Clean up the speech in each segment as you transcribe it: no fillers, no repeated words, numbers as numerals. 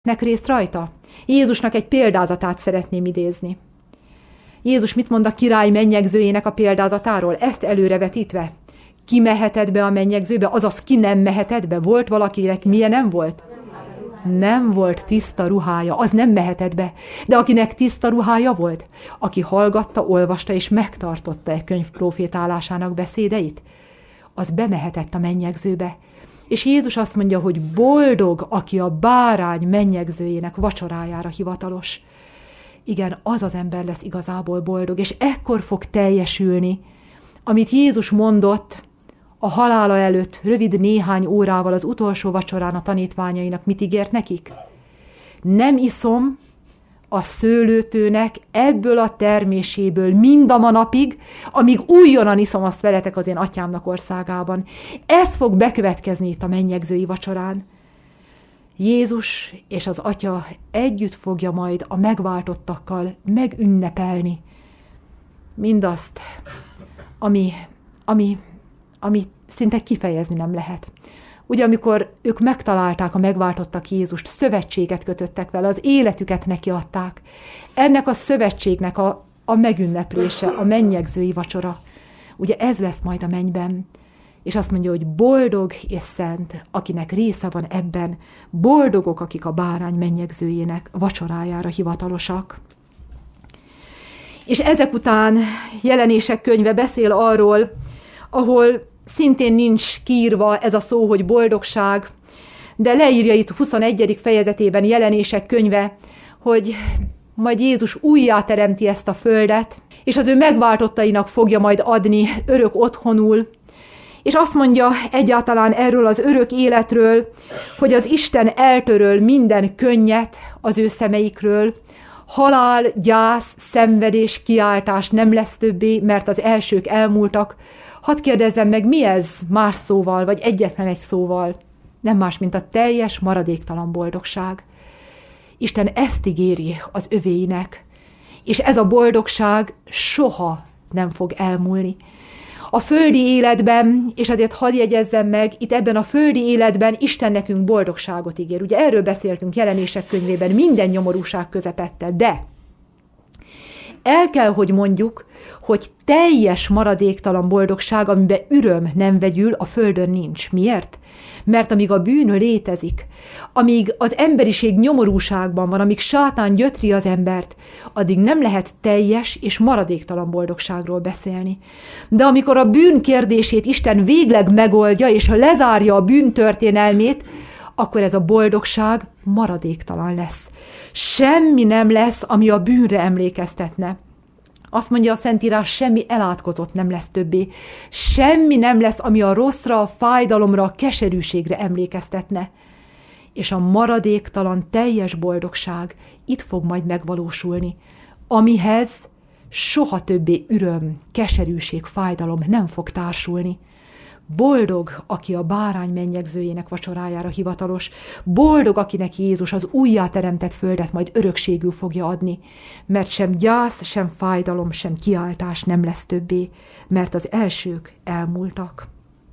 részt rajta? Jézusnak egy példázatát szeretném idézni. Jézus mit mond a király mennyegzőjének a példázatáról? Ezt előrevetítve. Ki mehetett be a mennyegzőbe, azaz ki nem mehetett be? Volt valakinek milyen nem volt? Nem volt tiszta ruhája, az nem mehetett be. De akinek tiszta ruhája volt, aki hallgatta, olvasta és megtartotta e könyv profétálásának beszédeit, az bemehetett a mennyegzőbe. És Jézus azt mondja, hogy boldog, aki a bárány mennyegzőjének vacsorájára hivatalos. Igen, az az ember lesz igazából boldog, és ekkor fog teljesülni, amit Jézus mondott a halála előtt, rövid néhány órával az utolsó vacsorán a tanítványainak. Mit ígért nekik? Nem iszom a szőlőtőnek ebből a terméséből mind a manapig, amíg újonnan iszom azt veletek az én atyámnak országában. Ez fog bekövetkezni itt a mennyegzői vacsorán. Jézus és az Atya együtt fogja majd a megváltottakkal megünnepelni mindazt, ami szinte kifejezni nem lehet. Ugye, amikor ők megtalálták a megváltottak Jézust, szövetséget kötöttek vele, az életüket neki adták. Ennek a szövetségnek a megünneplése, a mennyegzői vacsora. Ugye ez lesz majd a mennyben. És azt mondja, hogy boldog és szent, akinek része van ebben, boldogok, akik a bárány mennyegzőjének vacsorájára hivatalosak. És ezek után Jelenések könyve beszél arról, ahol szintén nincs kiírva ez a szó, hogy boldogság, de leírja itt 21. fejezetében Jelenések könyve, hogy majd Jézus újjáteremti ezt a földet, és az ő megváltottainak fogja majd adni örök otthonul, és azt mondja egyáltalán erről az örök életről, hogy az Isten eltöröl minden könnyet az ő szemeikről, halál, gyász, szenvedés, kiáltás nem lesz többé, mert az elsők elmúltak. Hadd kérdezzem meg, mi ez más szóval, vagy egyetlen egy szóval? Nem más, mint a teljes, maradéktalan boldogság. Isten ezt ígéri az övéinek, és ez a boldogság soha nem fog elmúlni. A földi életben, és azért hadd jegyezzem meg, itt ebben a földi életben Isten nekünk boldogságot ígér. Ugye erről beszéltünk Jelenések könyvében, minden nyomorúság közepette, de el kell, hogy mondjuk, hogy teljes maradéktalan boldogság, amiben öröm nem vegyül, a földön nincs. Miért? Mert amíg a bűn létezik, amíg az emberiség nyomorúságban van, amíg sátán gyötri az embert, addig nem lehet teljes és maradéktalan boldogságról beszélni. De amikor a bűn kérdését Isten végleg megoldja, és lezárja a bűn történelmét, akkor ez a boldogság maradéktalan lesz. Semmi nem lesz, ami a bűnre emlékeztetne. Azt mondja a Szentírás, semmi elátkozott nem lesz többé. Semmi nem lesz, ami a rosszra, a fájdalomra, a keserűségre emlékeztetne. És a maradéktalan, teljes boldogság itt fog majd megvalósulni, amihez soha többé öröm, keserűség, fájdalom nem fog társulni. Boldog, aki a bárány mennyegzőjének vacsorájára hivatalos. Boldog, akinek Jézus az újjáteremtett földet majd örökségül fogja adni. Mert sem gyász, sem fájdalom, sem kiáltás nem lesz többé, mert az elsők elmúltak.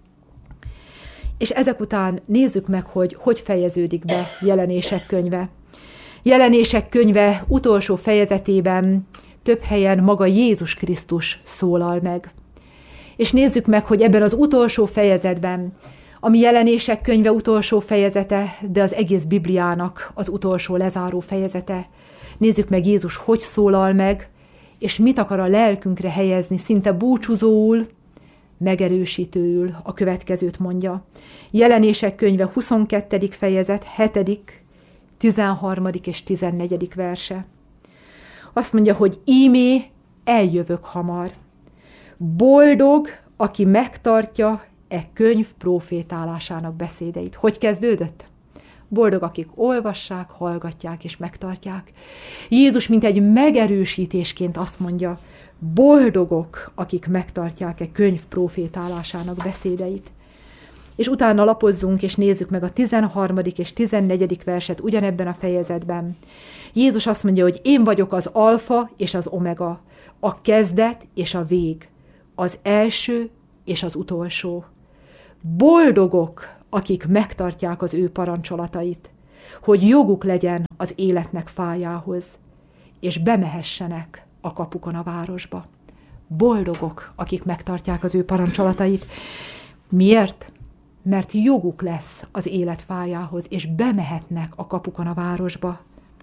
És ezek után nézzük meg, hogy fejeződik be Jelenések könyve. Jelenések könyve utolsó fejezetében több helyen maga Jézus Krisztus szólal meg. És nézzük meg, hogy ebben az utolsó fejezetben, ami Jelenések könyve utolsó fejezete, de az egész Bibliának az utolsó lezáró fejezete, nézzük meg Jézus hogy szólal meg, és mit akar a lelkünkre helyezni, szinte búcsúzóul, megerősítőül a következőt mondja. Jelenések könyve 22. fejezet, 7., 13. és 14. verse. Azt mondja, hogy ímé eljövök hamar. Boldog, aki megtartja e könyv profétálásának beszédeit. Hogy kezdődött? Boldog, akik olvassák, hallgatják és megtartják. Jézus mint egy megerősítésként azt mondja, boldogok, akik megtartják e könyv profétálásának beszédeit. És utána lapozzunk, és nézzük meg a 13. és 14. verset ugyanebben a fejezetben. Jézus azt mondja, hogy én vagyok az alfa és az omega, a kezdet és a vég, az első és az utolsó. Boldogok, akik megtartják az ő parancsolatait. hogy joguk legyen az életnek fájához, és bemehessenek a kapukon a városba. Boldogok, akik megtartják az ő parancsolatait. Miért? Mert joguk lesz az élet fájához, és bemehetnek a kapukon a városba.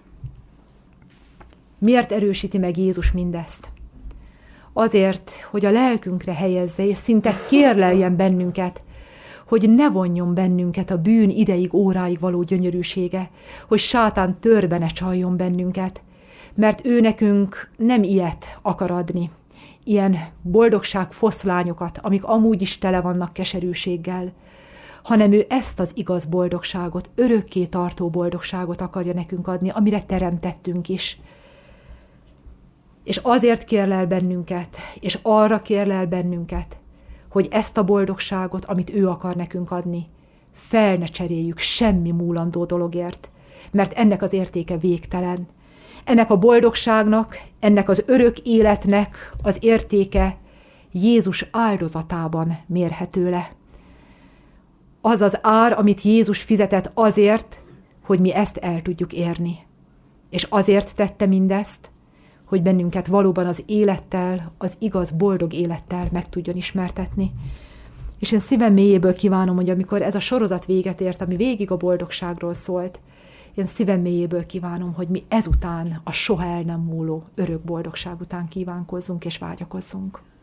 Miért erősíti meg Jézus mindezt? Azért, hogy a lelkünkre helyezze, és szinte kérleljen bennünket, hogy ne vonjon bennünket a bűn ideig, óráig való gyönyörűsége, hogy sátán törbe ne csaljon bennünket, mert ő nekünk nem ilyet akar adni, ilyen boldogság foszlányokat, amik amúgy is tele vannak keserűséggel, hanem ő ezt az igaz boldogságot, örökké tartó boldogságot akarja nekünk adni, amire teremtettünk is. És azért kérlel bennünket, és arra kérlel bennünket, hogy ezt a boldogságot, amit ő akar nekünk adni, fel ne cseréljük semmi múlandó dologért, mert ennek az értéke végtelen. Ennek a boldogságnak, ennek az örök életnek az értéke Jézus áldozatában mérhető le. Az az ár, amit Jézus fizetett azért, hogy mi ezt el tudjuk érni. És azért tette mindezt, hogy bennünket valóban az élettel, az igaz, boldog élettel meg tudjon ismertetni. És én szívem mélyéből kívánom, hogy amikor ez a sorozat véget ért, ami végig a boldogságról szólt, én szívem mélyéből kívánom, hogy mi ezután a soha el nem múló örök boldogság után kívánkozzunk és vágyakozzunk.